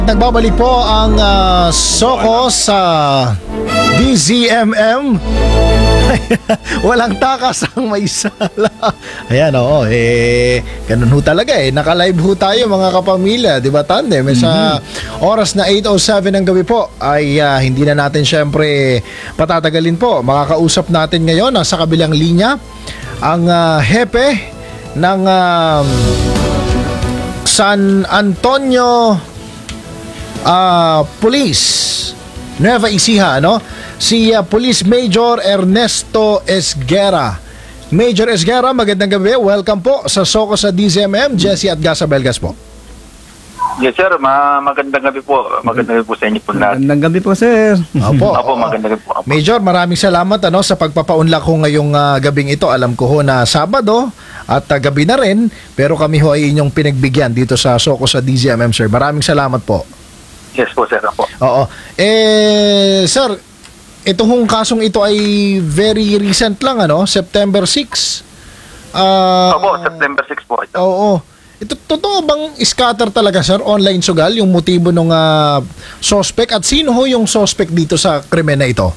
Nagbabalik po ang Soko sa DZMM. Walang takas ang may sala. Ayan, oo. Ganun ho talaga Naka-live ho tayo mga kapamilya. Diba, Tandem? Sa oras na 8:07 ng gabi po ay hindi na natin syempre patatagalin po. Makakausap natin ngayon sa kabilang linya ang hepe ng San Antonio Police Nueva Ecija, si Police Major Ernesto Esguera. Major Esguera, magandang gabi. Welcome po sa Soko sa DZMM. Jesse at Gasa Belgas po. Yes sir, magandang gabi po. Magandang gabi po sa inyo po lahat. Magandang gabi po sir. Opo, magandang gabi po. Major, maraming salamat sa pagpapaunlak ko ngayong gabing ito. Alam ko ho na Sabado at gabi na rin, pero kami ho ay inyong pinagbigyan dito sa Soko sa DZMM, sir. Maraming salamat po. Yes po sir, po. Oo. Sir, ito hong kasong ito ay very recent lang, September 6. Opo, September 6 po ito. Oo. Ito, totoo bang scatter talaga, sir, online sugal, yung motibo ng suspect? At sino ho yung suspect dito sa krimen na ito?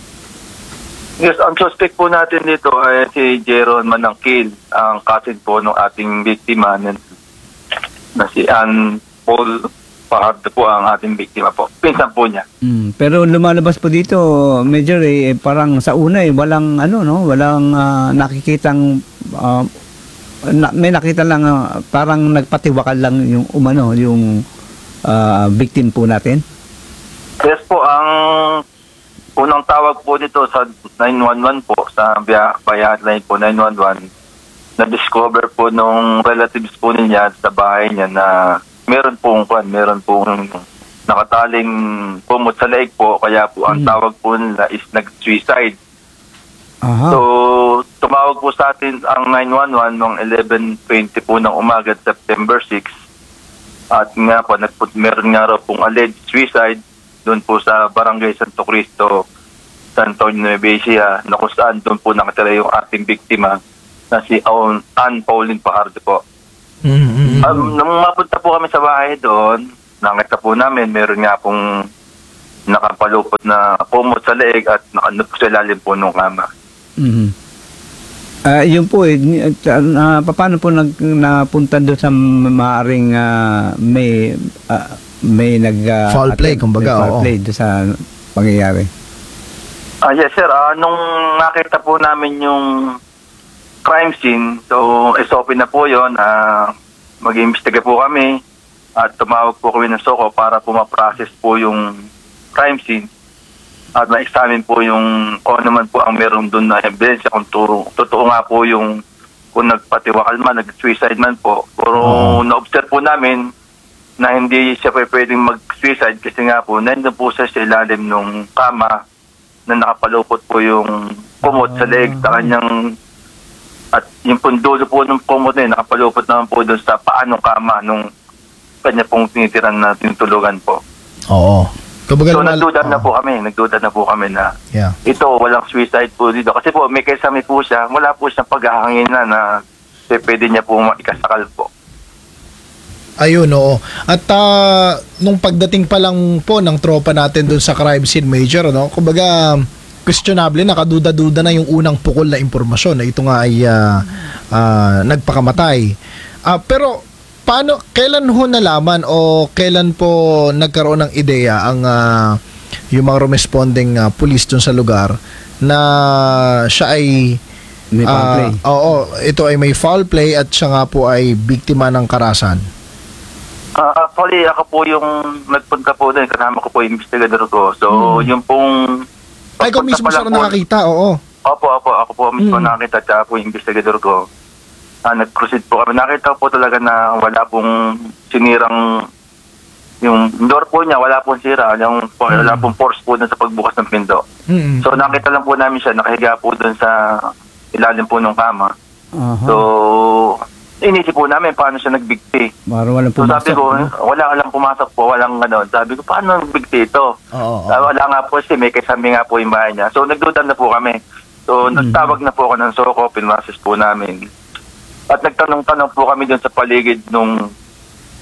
Yes, ang suspect po natin dito ay si Jeron Manangkil, ang cousin po ng ating biktima na si Ann Paul Fajardo po ang ating biktima po. Pinsan po niya. Pero lumalabas po dito, Major, parang sa una walang walang nakikitang may nakita lang parang nagpatiwakal lang yung yung victim po natin. Yes po, ang unang tawag po nito sa 911 po, sa bayan line po 911, na-discover po nung relatives po niya sa bahay niya na meron pong nakataling kumot sa leeg po, kaya po ang tawag po nila is nag-suicide. Aha. So, tumawag po sa atin ang 911 noong 11:20 po ng umaga, September 6. At nga po, meron nga raw pong alleged suicide doon po sa Barangay Santo Cristo, San Antonio, Nueva Ecija, na kung saan doon po nakatira yung ating biktima na si Ann Pauline Fajardo po. Nung mapunta po kami sa bahay doon, nakita po namin meron nga pong nakapalupot na kumot sa leeg at nakanap po sa ilalim po ng kama. Yun po paano po napunta doon sa maaring may foul play, kumbaga. Foul play doon sa pangyayari. Yes sir, nung nakita po namin yung crime scene, so SOP na po yun, mag-iimbestiga po kami at tumawag po kami ng Soko para po ma-process po yung crime scene at ma-examine po yung kung naman po ang meron doon na ebidensya, kung totoo nga po yung kung nagpatiwakal man, nag-suicide man po. Pero na-observe po namin na hindi siya pwedeng mag-suicide kasi nga po nandun po siya sa ilalim ng kama na nakapalupot po yung kumot sa leeg sa kanyang. At yung pundulo po ng kumot na nakapalupot naman po doon sa paanong kama nung kanya pong tinitiran na tinutulugan po. Oo. So nagduda na po kami na ito walang suicide po dito. Kasi po may kasama po siya, wala po siyang paghahangin na pwede niya po maikasakal po. Ayun, oo. At nung pagdating pa lang po ng tropa natin doon sa crime scene, Major, kumbaga questionable, nakaduda-duda na yung unang pukol na impormasyon na ito nga ay nagpakamatay. Pero kailan ho nalaman o kailan po nagkaroon ng ideya ang yung mga responding police dun sa lugar na siya ay may foul play? Oo, ito ay may foul play at siya nga po ay biktima ng karasan. Actually, ako po yung nagpunta po doon, kasama ko po yung investigador ko. So, yung pong ay, ikaw mismo siya nakakita, oo. Opo, ako po mismo nakakita, tsaka po yung investigador ko. Nag-proceed po kami. Nakita po talaga na wala pong sinirang, yung door po niya, wala pong sira. Wala pong force po dun sa pagbukas ng pinto. So, nakita lang po namin siya, nakahiga po dun sa ilalim po ng kama. So, inisip po namin paano siya nagbigti. Walang so pumasok. sabi ko, wala lang pumasok po, walang gano'n. Sabi ko, paano nagbigti ito? Wala nga po siya, may kasami nga po yung bahay niya. So nagdudan na po kami. So nagtawag na po ako ng Soko, pinrases po namin. At nagtanong-tanong po kami dun sa paligid nung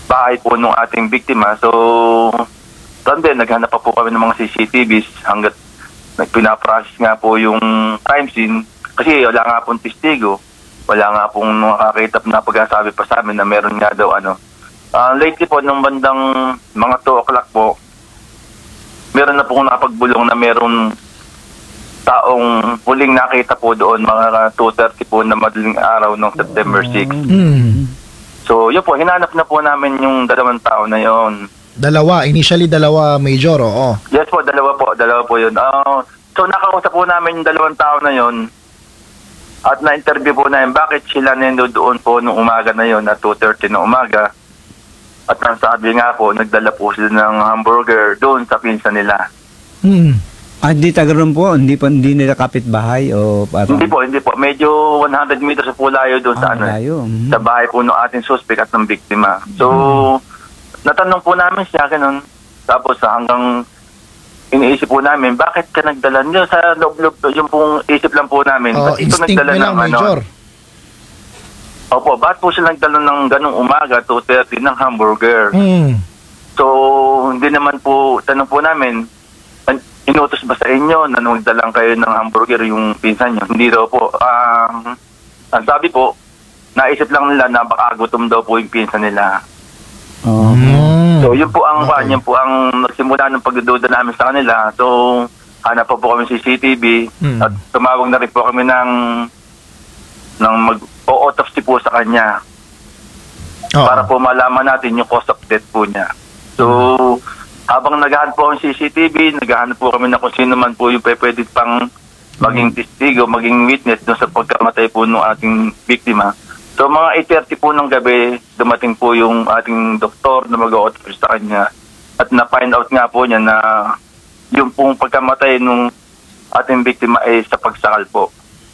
bahay po nung ating biktima. So, doon din, naghanap pa po kami ng mga CCTVs hanggat pinaprocess nga po yung crime scene. Kasi wala nga pong testigo. Wala nga pong nakakita na pagkasabi pa sa amin na meron nga daw lately po, nung bandang mga 2 o'clock po, meron na pong nakapagbulong na merong taong huling nakita po doon, mga 2:30 po na madaling araw ng September 6. So, yun po, hinanap na po namin yung 2 tao na yon. Initially dalawa, Major, oo. Yes po, dalawa po yun. So, nakausap po namin yung 2 tao na yon at na-interview po namin bakit sila doon po nung umaga na yon, na 2:30 na umaga. At ang sabi nga po, nagdala po sila ng hamburger doon sa pinsan nila. Hindi tagaroon po, hindi nila kapitbahay o parang... Hindi po. Medyo 100 meters po layo doon sa layo. Sa bahay po ng ating suspect at ng biktima. So, natanong po namin siya ganun. Tapos hanggang iniisip po namin, bakit ka nagdala niyo sa loob-loob? Yung pong isip lang po namin. Ba't ito Instinct nagdala lang, ng Major. Opo, ba't po sila nagdala ng ganung umaga, 2:30 ng hamburger? So, hindi naman po, tanong po namin, inutos ba sa inyo na nagdalang kayo ng hamburger yung pinsan nyo? Hindi daw po. Ang sabi po, naisip lang nila na baka gutom daw po yung pinsan nila. So, yun po ang nagsimula ng pagdududa namin sa kanila. So, hanap po kami CCTV at tumawag na rin po kami ng mag-autopsy po sa kanya para po malaman natin yung cause of death po niya. So, habang naghahanap po ang CCTV, naghahanap po kami na kung sino man po yung pwede pang maging testigo, maging witness doon sa pagkamatay po ng ating biktima. So, mga 8:30 po ng gabi, dumating po yung ating doktor na mag-autopsy sa kanya at na-find out nga po niya na yung pong pagkamatay ng ating biktima ay sa pagsakal po.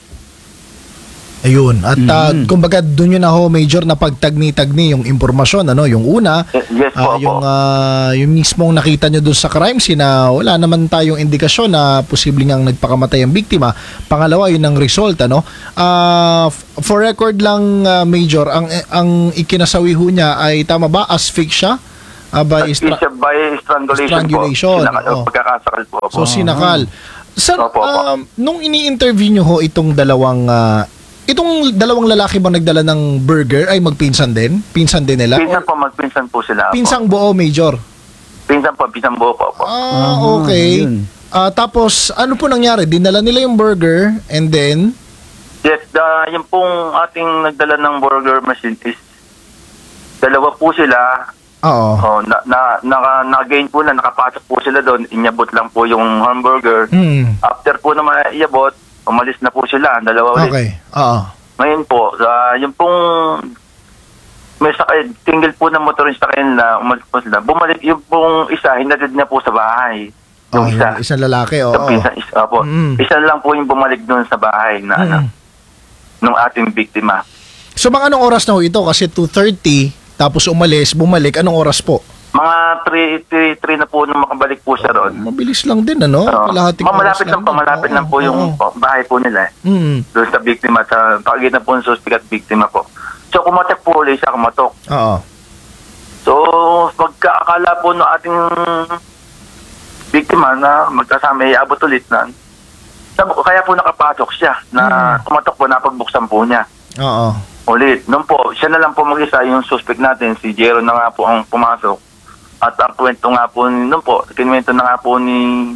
Ayun. At kumbaga doon yun na ho, Major, na pagtagni-tagni yung impormasyon, yung una, Yes po, yung mismong nakita nyo doon sa crime scene na wala naman tayong indikasyon na posibleng ang nagpakamatay ang biktima. Pangalawa, yun ang result, for record lang, Major, ang ikinasawi ho niya ay tama ba? Asphyxia? By strangulation. Pagkakasakal po. So, sinakal. Nung ini-interview nyo ho itong dalawang lalaki ba nagdala ng burger ay magpinsan din? Pinsan din nila? Magpinsan po sila. Pinsang buo, Major? Pinsang buo po. Okay. Tapos, ano po nangyari? Dinala nila yung burger and then? Yes, yung pong ating nagdala ng burger machine is dalawa po sila. Oo. Na-gain po na, nakapasok po sila doon. Inyabot lang po yung hamburger. After po naman iabot, umalis na po sila, dalawa ulit. Okay, oo. Ngayon po, yung pong may sakay, single po na motorista kayo na umalis po sila. Bumalik yung pong isa, hinatid niya po sa bahay. Yung isa. Isang lalaki, oo. Isa lang po yung bumalik doon sa bahay na nung ating biktima. So, mga anong oras na ho ito? Kasi 2:30, tapos bumalik, anong oras po? Mga 3 na po nung makabalik po siya roon. Mabilis lang din, Malapit lang po yung bahay po nila. Doon sa biktima, sa pagitan po ng suspect at biktima po. So, kumatok po ulit siya, kumatok. Oo. So, pagkaakala po ng ating biktima na magkasama, iabot ulit na. Kaya po nakapasok siya, na kumatok po, napagbuksan po niya. Oo. Ulit. Noon po, siya na lang po mag-isa, yung suspect natin, si Jero na nga po ang pumasok. At ang kwento nga po kinuwento na nga po ni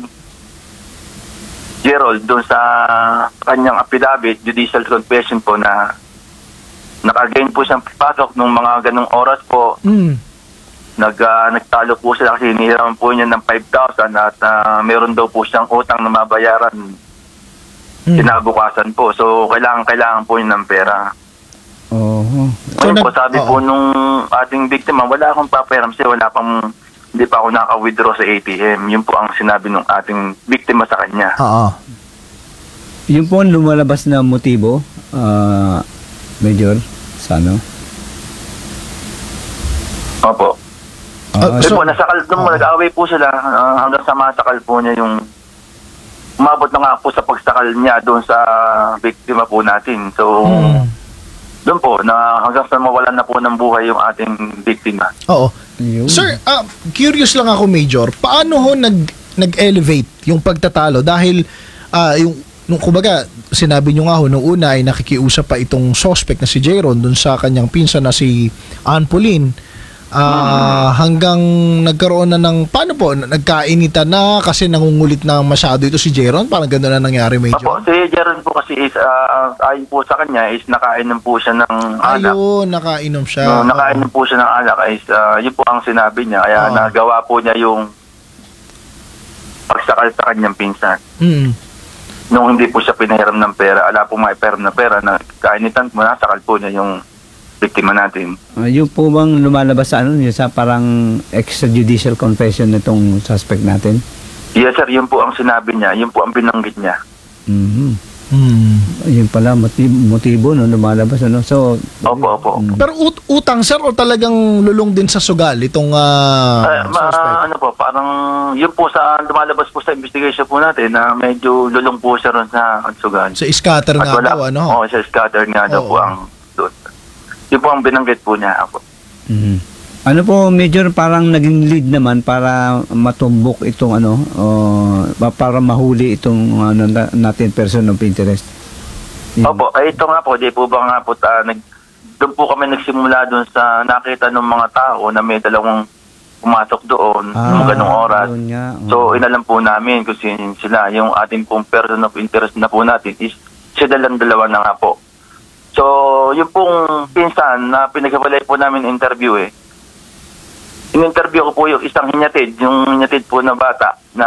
Gerald doon sa kanyang affidavit, judicial confession po na nakagain po siyang pasok nung mga ganong oras po. Nagtalo po sila kasi hiniram po niya ng 5,000 at meron daw po siyang utang na mabayaran kinabukasan po. So, kailangan po niya ng pera. Ngayon po, sabi po nung ating biktima, wala akong papayaram siya, hindi pa ako naka-withdraw sa ATM. Yun po ang sinabi nung ating biktima sa kanya. Yun po ang lumalabas na motibo, Major, sa ano? Opo. So, nag-away po sila hanggang sa masakal po niya yung umabot na nga po sa pagsakal niya doon sa biktima po natin. So, Doon po, na hanggang sa mawalan na po ng buhay yung ating biktima. Oo. Ayun. Sir, curious lang ako, Major. Paano ho nag-elevate yung pagtatalo? Dahil, nung kumbaga, sinabi nyo nga ho, nung una ay nakikiusap pa itong suspect na si Jayron dun sa kanyang pinsan na si Ann Pauline. Hanggang nagkaroon na ng, paano po, nagkainitan na kasi nangungulit na masyado ito si Jayron? Parang gano'n na nangyari, Major? Opo, si Jeron po kasi is, ayon po sa kanya, is nakainom po siya ng alak. Ayun, nakainom siya. No, nakainom po siya ng alak is, yun po ang sinabi niya. Kaya nagawa po niya yung pagsakal sa kanyang pinsan. Nung hindi po siya pinahiram ng pera, ala po maipahiram ng pera, na kainitan po, nasakal po niya yung biktima natin. Yung po bang lumalabas sa sa parang extrajudicial confession nitong suspect natin? Yes sir, yun po ang sinabi niya, yun po ang binanggit niya. Yun pala, motibo no, lumalabas. So, Opo. Pero utang, sir, o talagang lulong din sa sugal itong suspect? Ano po, parang yun po sa lumalabas po sa investigation po natin na medyo lulong po siya ron sa sugal. Sa scatter nga daw, ano? Oo, sa scatter nga daw po ang doon. Yun po ang binanggit po niya. Ako. Ano po, Major, parang naging lead naman para matumbok itong para mahuli itong natin person of interest. Opo, ito nga po, di po ba nga po, doon po kami nagsimula doon sa nakita ng mga tao na may dalawang pumasok doon ng ganong oras. So, inalam po namin kung sino sila. Yung ating pong person of interest na po natin is sila lang dalawa na nga po. So, yung pong pinsan na pinagkabalay po namin interview in-interview ko po yung isang hinyatid po na bata na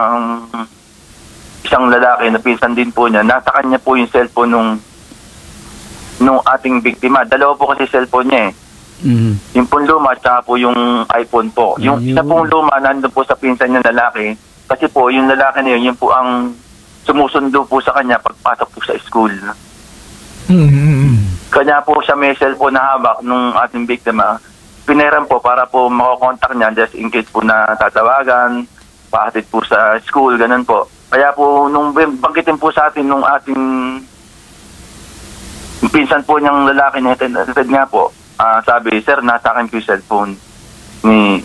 isang lalaki na pinsan din po niya. Nasa kanya po yung cellphone nung ating biktima. Dalawa po kasi cellphone niya Yung pong luma at po yung iPhone po. Yung isa pong luma nandun po sa pinsan niya lalaki kasi po yung lalaki na yun po ang sumusundo po sa kanya pagpasok po sa school. Kanya po siya may cellphone na hawak nung ating biktima. Pinahiram po para po makakontak niya just in case po na tatawagan, pahatid po sa school, ganun po. Kaya po nung banggitin po sa atin nung ating pinsan po niyang lalaki na hatid nga po, sabi, sir, nasa akin po yung cellphone ni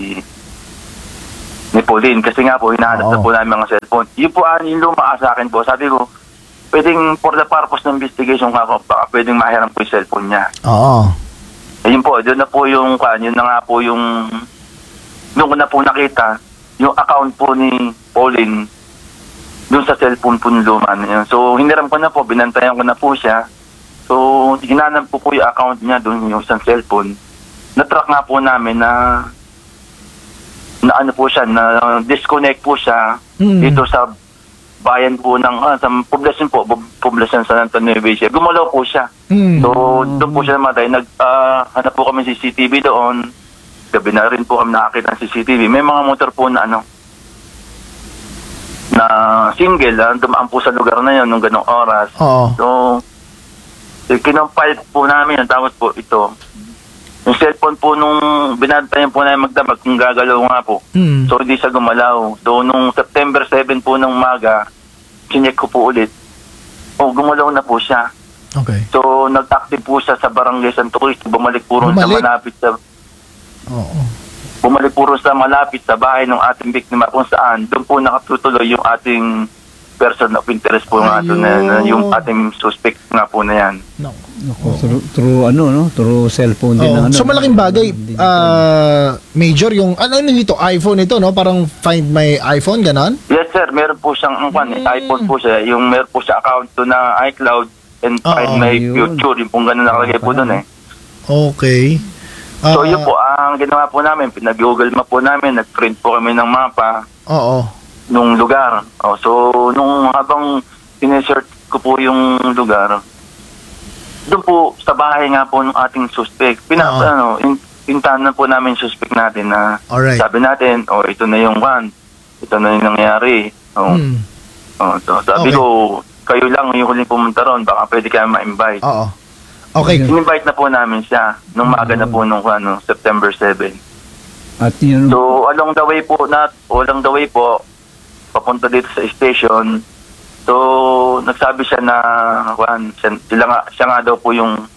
Pauline. Kasi nga po, hinahanap na po namin ang cellphone. Yun po yung luma sa akin po. Sabi ko, pwedeng for the purpose ng investigation nga po, baka pwedeng mahiram po yung cellphone niya. Ayun po, doon na po yun na nga po yung nung ko na po nakita, yung account po ni Pauline doon sa cellphone po ng luma na yun. So, hiniram ko na po, binantayan ko na po siya. So, hinanap po yung account niya doon, yung isang cellphone. Na-track nga po namin na ano po siya, na disconnect po siya dito sa bayan po ng sa poblasyon San Antonio Nueva. Gumalaw po siya. So, doon po siya namatay. Hanap po kami CCTV doon. Gabi na rin po kami nakakita ng CCTV. May mga motor po na na single, dumaan po sa lugar na yun nung ganong oras. So, kinompile po namin yun. Tapos po ito, yung cellphone po nung binantayan po namin magdamag kung gagalaw nga po. So, hindi siya gumalaw. So, nung September 7 po ng umaga, sinek ko po ulit. Gumalaw na po siya. Okay. So, nag-active po siya sa Barangay Santo Cristo. Bumalik po rin sa malapit sa... Bumalik po rin sa malapit sa bahay ng ating biktima kung saan doon po nakatutuloy yung ating person of interest po nga doon na yung ating suspect nga po na yan. Through cellphone din. So malaking bagay, Major, yung dito, iPhone ito, no? Parang find my iPhone, ganon? Yes sir, meron po siyang iPhone po siya, yung meron po siya account to na iCloud and find my future, yung pong gano'n nakalagay po doon Okay. So yun po, ang ginawa po namin, pinag-google map po namin, nag-print po kami ng mapa nung lugar. So nung habang sinesearch ko po yung lugar, doon po sa bahay nga po ng ating suspect, pintahan na po namin suspect natin na sabi natin, ito na yung ito na yung nangyari. So sabi ko, kayo lang yung huling pumunta ron, baka pwede kayo ma-invite. Okay. In-invite na po namin siya nung maaga na po nung September 7. At yun, so along the way po, papunta dito sa station. So nagsabi siya na siya nga daw po yung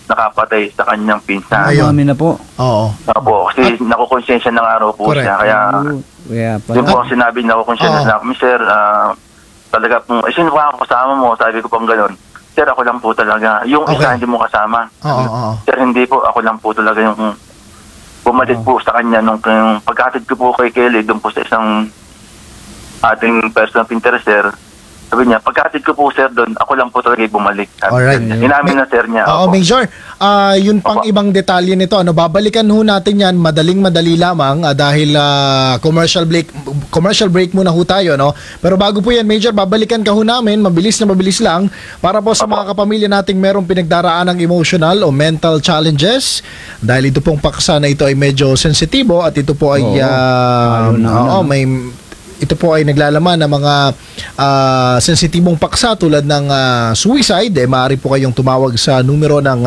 nakapatay sa kanyang pinsan. Ayun. Mami na po. Oo. Opo, kasi nakukonsensya ng araw po Correct. siya. Kaya Kaya yun po pala. ang sinabi na nakukonsensya Oo. na kami, sir. Talaga po, sino ba ako kasama mo? Sabi ko pang gano'n. Sir, ako lang po talaga. Yung Okay. isa hindi mo kasama. Oo. Sir, hindi po. Ako lang po talaga yung bumalik po sa kanya nung pagkatid ko po kay Kelly doon po sa isang ating person of interest, sir. Sabi niya, pagkatid ko po, sir, doon, ako lang po talaga yung bumalik. Alright. Inamin na, sir, niya. Oo, Opo. Major. Yun pang Opo. ibang detalye nito. Babalikan ho natin yan madali lamang dahil commercial break muna ho tayo. No? Pero bago po yan, Major, babalikan ka ho namin, mabilis lang, para po sa Opo. mga kapamilya nating merong pinagdaraan ng emotional o mental challenges. Dahil ito pong paksa na ito ay medyo sensitibo at ito po ay Oo. ito po ay naglalaman ng mga sensitibong paksa tulad ng suicide. Maaari po kayong tumawag sa numero ng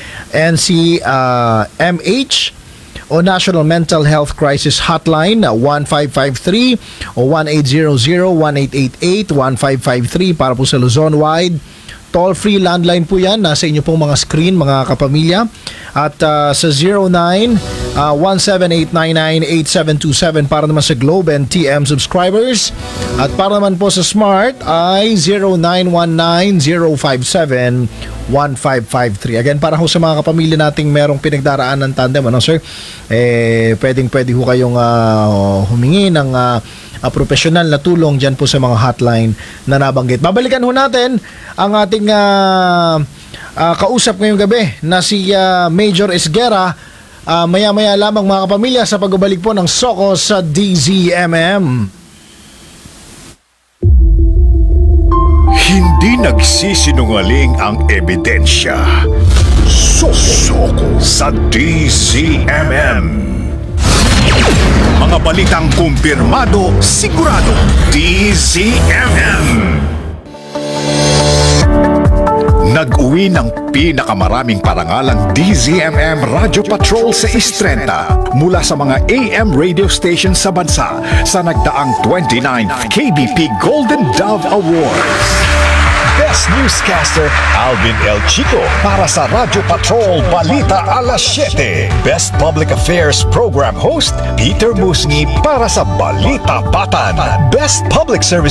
NCMH o National Mental Health Crisis Hotline 1553 o 1800-1888-1553 para po sa Luzon wide. Toll-free landline po yan. Nasa inyo pong mga screen, mga kapamilya. At sa 0917899877 para naman sa Globe and TM subscribers. At para naman po sa Smart ay 0919-057-1553. Again, para ho sa mga kapamilya nating merong pinagdaraan ng tandem, ano sir? Pwede ho kayong humingi ng professional na tulong dyan po sa mga hotline na nabanggit. Babalikan ho natin ang ating kausap ngayong gabi na si Major Esguera maya-maya lamang mga kapamilya sa pagbabalik po ng Soko sa DZMM. Hindi nagsisinungaling ang ebidensya. Soko sa DZMM. Mga balitang kumpirmado, sigurado. DZMM. Nag-uwi ng pinakamaraming parangalang DZMM Radio Patrol sa Istrenta mula sa mga AM radio stations sa bansa sa nagdaang 29th KBP Golden Dove Awards. Best Newscaster, Alvin El Chico para sa Radio Patrol Balita Alas 7. Best Public Affairs Program Host, Peter Musngi para sa Balita Batan. Best Public Service